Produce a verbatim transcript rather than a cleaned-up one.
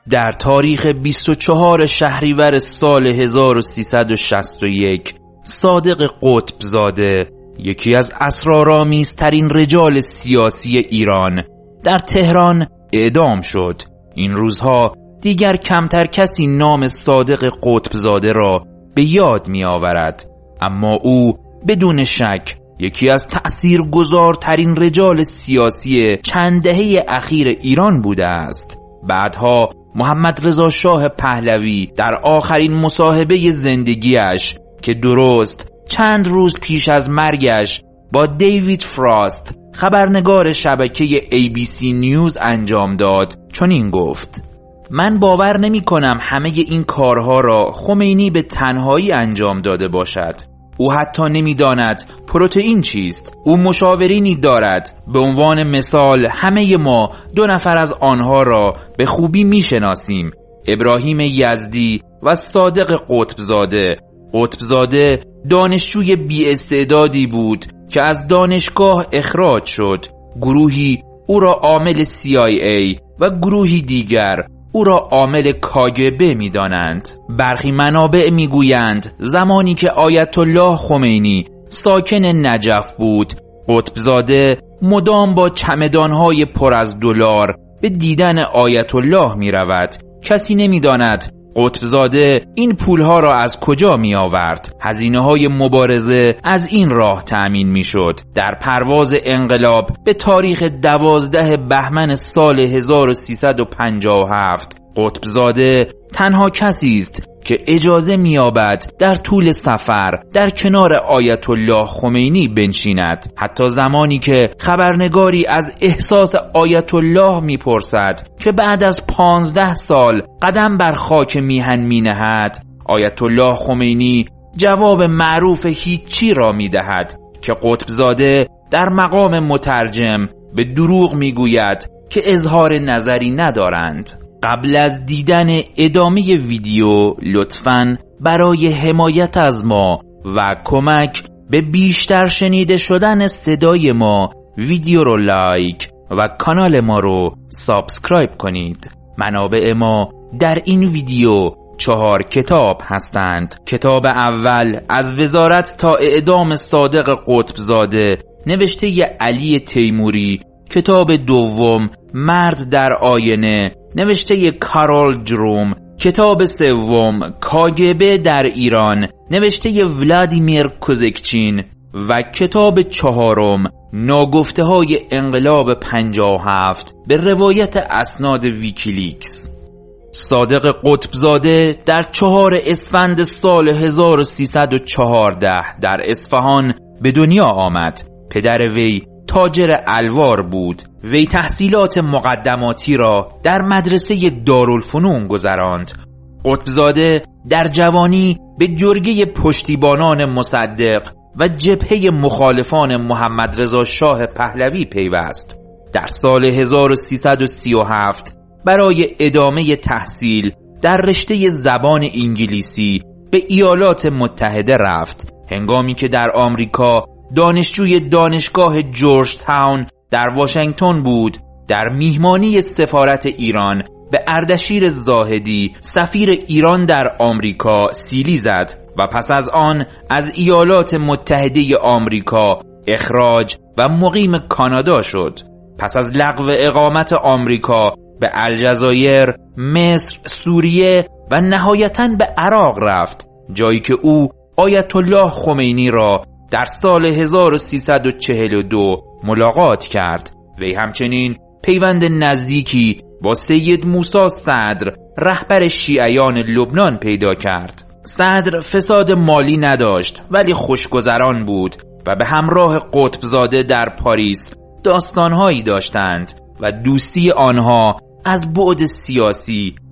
در تاریخ بیست و چهارم شهریور سال هزار و سیصد و شصت و یک صادق قطبزاده، یکی از اسرارآمیزترین رجال سیاسی ایران، در تهران اعدام شد. این روزها دیگر کمتر کسی نام صادق قطبزاده را به یاد می آورد، اما او بدون شک یکی از تأثیرگذارترین رجال سیاسی چند دهه اخیر ایران بوده است. بعدها محمد رضا شاه پهلوی در آخرین مصاحبه زندگیش که درست چند روز پیش از مرگش با دیوید فراست خبرنگار شبکه ای بی سی نیوز انجام داد چنین گفت: من باور نمی کنم همه این کارها را خمینی به تنهایی انجام داده باشد. او حتی نمی داند پروتئین چیست. او مشاورینی دارد. به عنوان مثال همه ما دو نفر از آنها را به خوبی می شناسیم: ابراهیم یزدی و صادق قطبزاده. قطبزاده دانشجوی بی استعدادی بود که از دانشگاه اخراج شد. گروهی او را عامل سی آی ای و گروهی دیگر او را عامل کاگبه می دانند. برخی منابع می گویند زمانی که آیت الله خمینی ساکن نجف بود، قطبزاده مدام با چمدانهای پر از دلار به دیدن آیت الله می رود. کسی نمی داند قطبزاده این پولها را از کجا می آورد. هزینه های مبارزه از این راه تأمین می شد. در پرواز انقلاب به تاریخ دوازده بهمن سال هزار و سیصد و پنجاه و هفت قطبزاده تنها کسی است که اجازه می‌یابد در طول سفر در کنار آیت الله خمینی بنشیند. حتی زمانی که خبرنگاری از احساس آیت الله می‌پرسد که بعد از پانزده سال قدم بر خاک میهن می‌نهد، آیت الله خمینی جواب معروف هیچی را می‌دهد که قطبزاده در مقام مترجم به دروغ می‌گوید که اظهار نظری ندارند. قبل از دیدن ادامه ویدیو لطفاً برای حمایت از ما و کمک به بیشتر شنیده شدن صدای ما ویدیو رو لایک و کانال ما رو سابسکرایب کنید. منابع ما در این ویدیو چهار کتاب هستند. کتاب اول از وزارت تا اعدام صادق قطبزاده نوشته ی علی تیموری. کتاب دوم مرد در آینه نوشته ی کارول جروم. کتاب سوم کاگبه در ایران نوشته ی ولادیمیر کوزکچین. و کتاب چهارم ناگفته های انقلاب پنجاه و هفت به روایت اسناد ویکیلیکس. صادق قطبزاده در چهار اسفند سال هزار و سیصد و چهارده در اصفهان به دنیا آمد. پدر وی تاجر الوار بود. وی تحصیلات مقدماتی را در مدرسه دارالفنون گذراند. قطبزاده در جوانی به جرگه پشتیبانان مصدق و جبهه مخالفان محمد رضا شاه پهلوی پیوست. در سال هزار و سیصد و سی و هفت برای ادامه تحصیل در رشته زبان انگلیسی به ایالات متحده رفت. هنگامی که در آمریکا دانشجوی دانشگاه جورج تاون در واشنگتن بود، در میهمانی سفارت ایران به اردشیر زاهدی سفیر ایران در آمریکا سیلی زد و پس از آن از ایالات متحده آمریکا اخراج و مقیم کانادا شد. پس از لغو اقامت آمریکا به الجزایر، مصر، سوریه و نهایتاً به عراق رفت، جایی که او آیت الله خمینی را در سال هزار و سیصد و چهل و دو ملاقات کرد. وی همچنین پیوند نزدیکی با سید موسی صدر رهبر شیعیان لبنان پیدا کرد. صدر فساد مالی نداشت ولی خوشگذران بود و به همراه قطبزاده در پاریس داستانهایی داشتند و دوستی آنها از بعد سیاسی